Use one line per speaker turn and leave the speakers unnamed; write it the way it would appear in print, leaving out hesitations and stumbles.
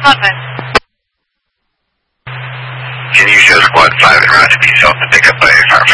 Convent.
Can you show Squad 5 and Roger P. Self to pick up a